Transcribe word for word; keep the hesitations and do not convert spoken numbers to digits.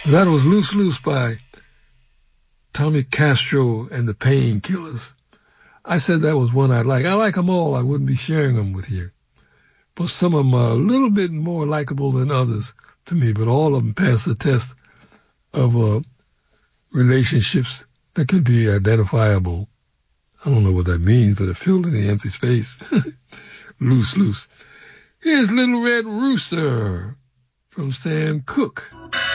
That was Loose Loose by Tommy Castro and the Painkillers. I said that was one I like. I like them all. I wouldn't be sharing them with you. But some of them are a little bit more likable than others to me, but all of them pass the test of uh, relationships that can be identifiable. I don't know what that means, but it filled in the empty space. Loose Loose. Here's Little Red Rooster from Sam Cooke.